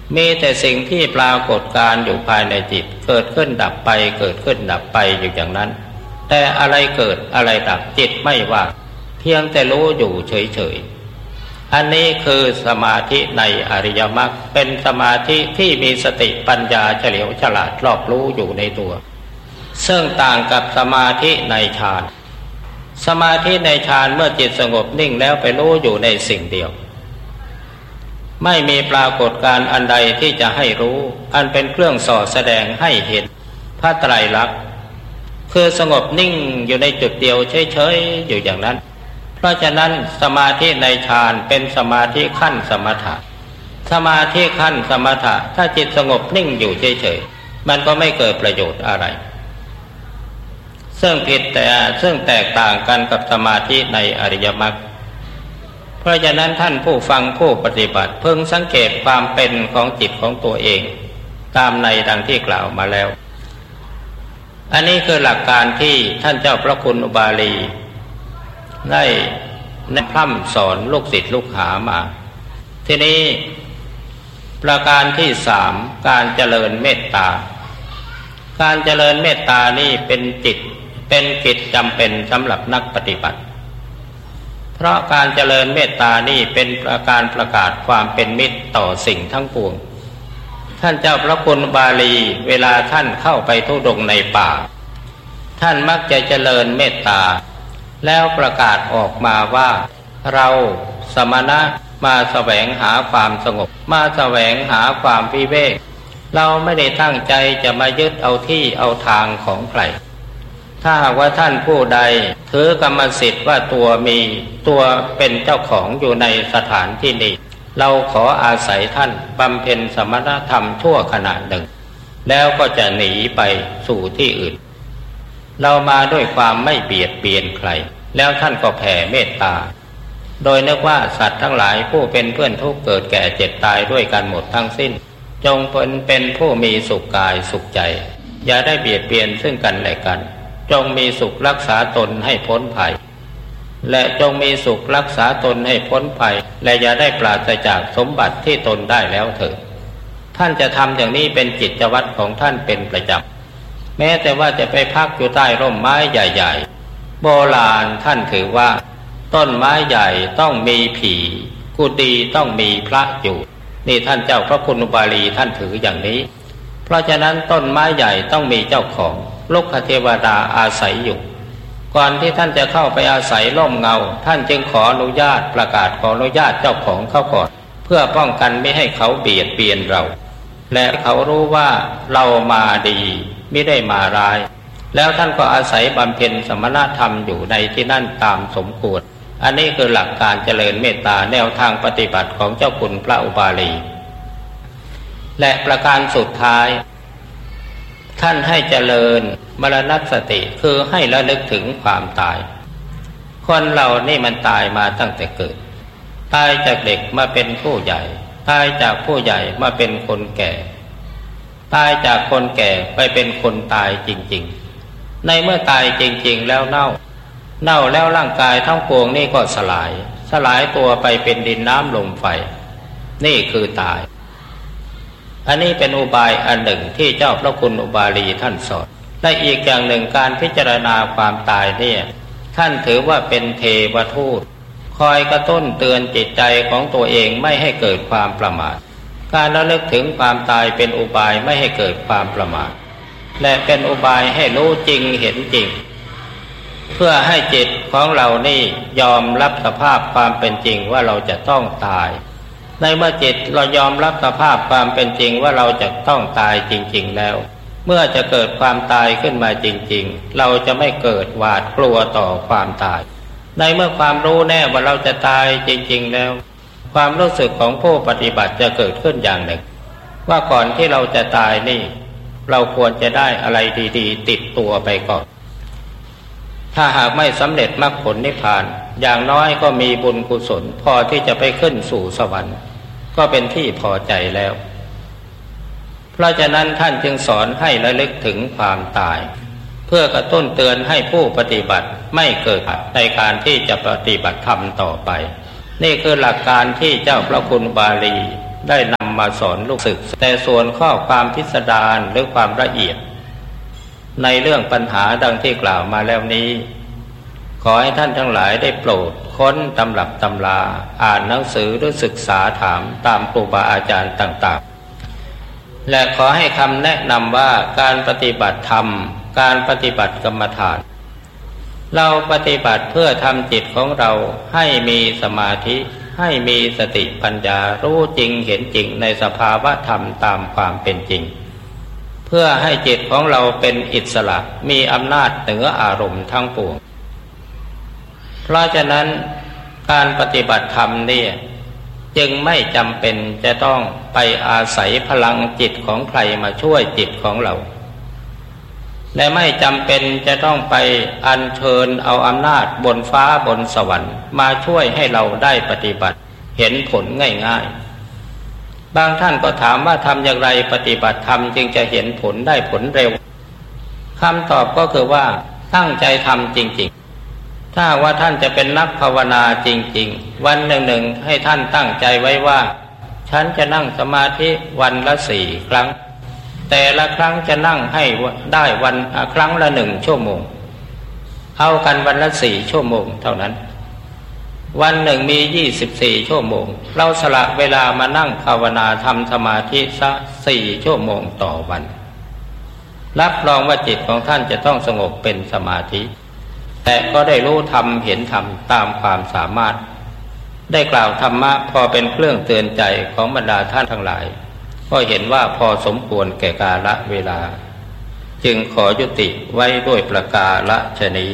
มีแต่สิ่งที่ปรากฏการอยู่ภายในจิตเกิดขึ้นดับไปเกิดขึ้นดับไปอยู่อย่างนั้นแต่อะไรเกิดอะไรดับจิตไม่ว่าเพียงแต่รู้อยู่เฉยๆอันนี้คือสมาธิในอริยมรรคเป็นสมาธิที่มีสติปัญญาเฉลียวฉลาดรอบรู้อยู่ในตัวซึ่งต่างกับสมาธิในฌานสมาธิในฌานเมื่อจิตสงบนิ่งแล้วไปรู้อยู่ในสิ่งเดียวไม่มีปรากฏการณ์อันใดที่จะให้รู้อันเป็นเครื่องส่อแสดงให้เห็นพระไตรลักษณ์คือสงบนิ่งอยู่ในจุดเดียวเฉยๆอยู่อย่างนั้นเพราะฉะนั้นสมาธิในฌานเป็นสมาธิขั้นสมถะสมาธิขั้นสมถะถ้าจิตสงบนิ่งอยู่เฉยๆมันก็ไม่เกิดประโยชน์อะไรซึ่งแตกต่างกันกับสมาธิในอริยมรรคเพราะฉะนั้นท่านผู้ฟังผู้ปฏิบัติพึงสังเกตความเป็นของจิตของตัวเองตามในดังที่กล่าวมาแล้วอันนี้คือหลักการที่ท่านเจ้าพระคุณอุบาลีได้พร่ำสอนลูกศิษย์ลูกหามาทีนี้ประการที่สามการเจริญเมตตาการเจริญเมตตานี่เป็นกิจจำเป็นสำหรับนักปฏิบัติเพราะการเจริญเมตตานี่เป็นการประกาศความเป็นมิตรต่อสิ่งทั้งปวงท่านเจ้าพระคุณบาลีเวลาท่านเข้าไปธุดงค์ในป่าท่านมักจะเจริญเมตตาแล้วประกาศออกมาว่าเราสมณะมาแสวงหาความสงบมาแสวงหาความวิเวกเราไม่ได้ตั้งใจจะมายึดเอาที่เอาทางของใครถ้าหากว่าท่านผู้ใดถือกรรมสิทธิ์ว่าตัวเป็นเจ้าของอยู่ในสถานที่นี้เราขออาศัยท่านบำเพ็ญสมณธรรมชั่วขณะหนึ่งแล้วก็จะหนีไปสู่ที่อื่นเรามาด้วยความไม่เบียดเบียนใครแล้วท่านก็แผ่เมตตาโดยนึกว่าสัตว์ทั้งหลายผู้เป็นเพื่อนทุกข์เกิดแก่เจ็บตายด้วยกันหมดทั้งสิ้นจงเป็นผู้มีสุขกายสุขใจอย่าได้เบียดเบียนซึ่งกันและกันจงมีสุขรักษาตนให้พ้นภัยและจงมีสุขรักษาตนให้พ้นภัยและอย่าได้ปราศจากสมบัติที่ตนได้แล้วเถิดท่านจะทำอย่างนี้เป็นกิจวัตรของท่านเป็นประจำแม้แต่ว่าจะไปพักอยู่ใต้ร่มไม้ใหญ่ๆโบราณท่านถือว่าต้นไม้ใหญ่ต้องมีผีกุฏิต้องมีพระอยู่นี่ท่านเจ้าพระคุณอุบาลีท่านถืออย่างนี้เพราะฉะนั้นต้นไม้ใหญ่ต้องมีเจ้าของลูกเทวดาอาศัยอยู่ก่อนที่ท่านจะเข้าไปอาศัยร่มเงาท่านจึงขออนุญาตประกาศขออนุญาตเจ้าของเขาก่อนเพื่อป้องกันไม่ให้เขาเบียดเบียนเราและเขารู้ว่าเรามาดีไม่ได้มาร้ายแล้วท่านก็อาศัยบำเพ็ญสมณธรรมอยู่ในที่นั่นตามสมควรอันนี้คือหลักการเจริญเมตตาแนวทางปฏิบัติของเจ้าคุณพระอุบาลีและประการสุดท้ายท่านให้เจริญมรณสติคือให้ระลึกถึงความตายคนเรานี่มันตายมาตั้งแต่เกิดตายจากเด็กมาเป็นผู้ใหญ่ตายจากผู้ใหญ่มาเป็นคนแก่ตายจากคนแก่ไปเป็นคนตายจริงๆในเมื่อตายจริงๆแล้วเน่าแล้วร่างกายทั้งปวงนี่ก็สลายตัวไปเป็นดินน้ำลมไฟนี่คือตายอันนี้เป็นอุบายอันหนึ่งที่เจ้าพระคุณอุบาลีท่านสอนและอีกอย่างหนึ่งการพิจารณาความตายเนี่ยท่านถือว่าเป็นเทวทูตคอยกระตุ้นเตือนจิตใจของตัวเองไม่ให้เกิดความประมาทการระลึกถึงความตายเป็นอุบายไม่ให้เกิดความประมาทและเป็นอุบายให้รู้จริงเห็นจริงเพื่อให้จิตของเรานี่ยอมรับสภาพความเป็นจริงว่าเราจะต้องตายในเมื่อจิตเรายอมรับสภาพความเป็นจริงว่าเราจะต้องตายจริงๆแล้วเมื่อจะเกิดความตายขึ้นมาจริงๆเราจะไม่เกิดหวาดกลัวต่อความตายในเมื่อความรู้แน่ว่าเราจะตายจริงๆแล้วความรู้สึกของผู้ปฏิบัติจะเกิดขึ้นอย่างหนึ่งว่าก่อนที่เราจะตายนี่เราควรจะได้อะไรดีๆติดตัวไปก่อนถ้าหากไม่สำเร็จมรรคผลนิพพานอย่างน้อยก็มีบุญกุศลพอที่จะไปขึ้นสู่สวรรค์ก็เป็นที่พอใจแล้วเพราะฉะนั้นท่านจึงสอนให้ระลึกถึงความตายเพื่อกระตุ้นเตือนให้ผู้ปฏิบัติไม่เกิดในการที่จะปฏิบัติธรรมต่อไปนี่คือหลักการที่เจ้าพระคุณบาลีได้นำำมาสอนลูกศิษย์แต่ส่วนข้อความพิสดารหรือความละเอียดในเรื่องปัญหาดังที่กล่าวมาแล้วนี้ขอให้ท่านทั้งหลายได้โปรดค้นตำรับตำราอ่านหนังสือหรือศึกษาถามตามครูบาอาจารย์ต่างๆและขอให้คำแนะนำว่าการปฏิบัติธรรมการปฏิบัติกรรมฐานเราปฏิบัติเพื่อทำจิตของเราให้มีสมาธิให้มีสติปัญญารู้จริงเห็นจริงในสภาวะธรรมตามความเป็นจริงเพื่อให้จิตของเราเป็นอิสระมีอำนาจเหนืออารมณ์ทั้งปวงเพราะฉะนั้นการปฏิบัติธรรมเนี่ยจึงไม่จำเป็นจะต้องไปอาศัยพลังจิตของใครมาช่วยจิตของเราและไม่จำเป็นจะต้องไปอัญเชิญเอาอำนาจบนฟ้าบนสวรรค์มาช่วยให้เราได้ปฏิบัติเห็นผลง่ายๆบางท่านก็ถามว่าทำอย่างไรปฏิบัติธรรมจึงจะเห็นผลได้ผลเร็วคำตอบก็คือว่าตั้งใจทำจริงๆถ้าว่าท่านจะเป็นนักภาวนาจริงๆวันหนึ่งๆให้ท่านตั้งใจไว้ว่าฉันจะนั่งสมาธิวันละ4 ครั้งแต่ละครั้งจะนั่งให้ได้วันครั้งละ1 ชั่วโมงเอากันวันละ4 ชั่วโมงเท่านั้นวันหนึ่งมี24 ชั่วโมงเราสละเวลามานั่งภาวนาทำสมาธิสัก4 ชั่วโมงต่อวันรับรองว่าจิตของท่านจะต้องสงบเป็นสมาธิแต่ก็ได้รู้ธรรมเห็นธรรมตามความสามารถได้กล่าวธรรมะพอเป็นเครื่องเตือนใจของบรรดาท่านทั้งหลายก็เห็นว่าพอสมควรแก่กาลเวลาจึงขอยุติไว้ด้วยประกาศนี้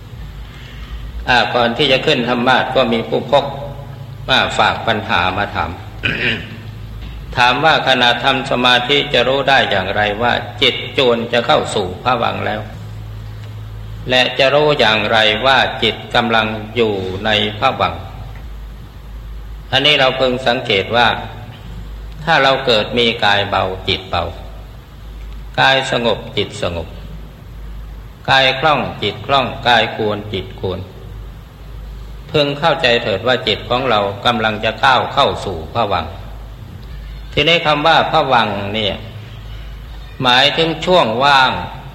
ก่อนที่จะขึ้นธรรมะก็มีผู้พกมาฝากปัญหามาถาม ถามว่าขณะทำสมาธิจะรู้ได้อย่างไรว่าจิตจวนจะเข้าสู่ภวังค์แล้วและจะรู้อย่างไรว่าจิตกำลังอยู่ในภวังค์อันนี้เราพึงสังเกตว่าถ้าเราเกิดมีกายเบาจิตเบากายสงบจิตสงบกายคล่องจิตคล่องกายกวนจิตกวนพึงเข้าใจเถิดว่าจิตของเรากำลังจะก้าวเข้าสู่ภวังค์ทีนี้คำว่าภวังค์เนี่ยหมายถึงช่วงว่าง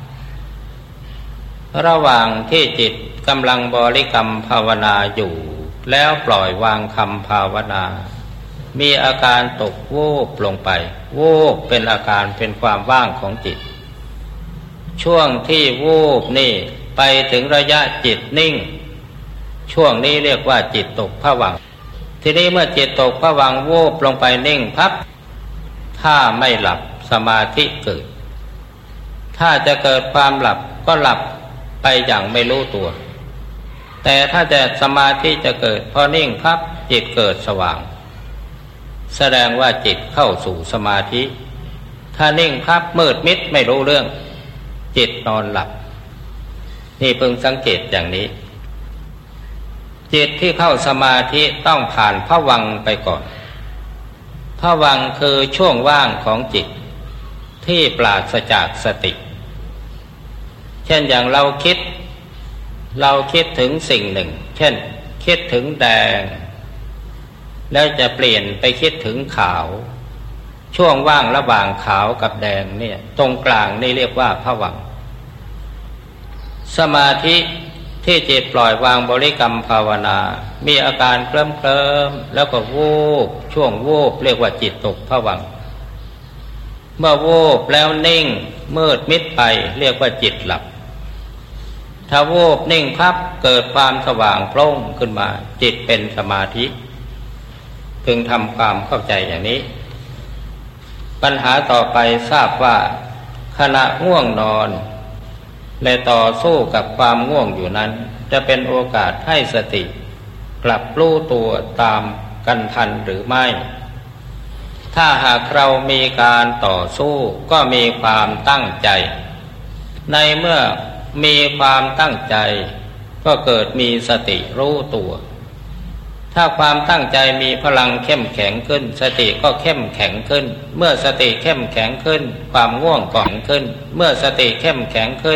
ระหว่างที่จิตกำลังบริกรรมภาวนาอยู่แล้วปล่อยวางคำภาวนามีอาการตกวูบลงไปวูบเป็นอาการเป็นความว่างของจิตช่วงที่วูบนี่ไปถึงระยะจิตนิ่งช่วงนี้เรียกว่าจิตตกภวังค์ทีนี้เมื่อจิตตกภวังค์วูบลงไปนิ่งพับถ้าไม่หลับสมาธิเกิดถ้าจะเกิดความหลับก็หลับไปอย่างไม่รู้ตัวแต่ถ้าจะสมาธิจะเกิดพอนิ่งพับจิตเกิดสว่างแสดงว่าจิตเข้าสู่สมาธิถ้านิ่งพับมืดมิดไม่รู้เรื่องจิตนอนหลับนี่พึงสังเกตอย่างนี้จิตที่เข้าสมาธิต้องผ่านภวังค์ไปก่อนภวังค์คือช่วงว่างของจิตที่ปราศจากสติเช่นอย่างเราคิดถึงสิ่งหนึ่งเช่นคิดถึงแดงแล้วจะเปลี่ยนไปคิดถึงขาวช่วงว่างระหว่างขาวกับแดงเนี่ยตรงกลางนี่เรียกว่าภวังค์สมาธิที่จิตปล่อยวางบริกรรมภาวนามีอาการเคลิ้มแล้วก็วูบช่วงวูบเรียกว่าจิตตกภวังค์เมื่อวูบแล้วนิ่งมืดมิดไปเรียกว่าจิตหลับถ้าวูบนิ่งพับเกิดความสว่างโพล่งขึ้นมาจิตเป็นสมาธิพึงทำความเข้าใจอย่างนี้ปัญหาต่อไปทราบว่าขณะง่วงนอนและต่อสู้กับความง่วงอยู่นั้นจะเป็นโอกาสให้สติกลับรู้ตัวตามกันทันหรือไม่ถ้าหากเรามีการต่อสู้ก็มีความตั้งใจในเมื่อมีความตั้งใจก็เกิดมีสติรู้ตัวถ้าความตั้งใจมีพลังเข้มแข็งขึ้นสติก็เข้มแข็งขึ้นเมื่อสติเข้มแข็งขึ้นความง่วงก็แข็งขึ้นเมื่อสติเข้มแข็งขึ้น